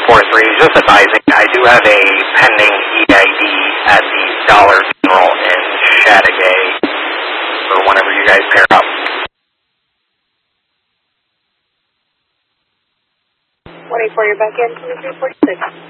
143, just advising, I do have a pending EID at the Dollar General in Chateaugay for whenever you guys pair up. 184, you're back in, 2346.